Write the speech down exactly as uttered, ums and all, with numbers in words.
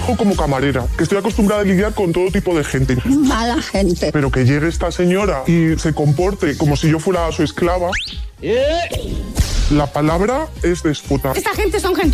trabajo como camarera, que estoy acostumbrada a lidiar con todo tipo de gente. Mala gente. Pero que llegue esta señora y se comporte como si yo fuera su esclava... La palabra es déspota. Esta gente son gente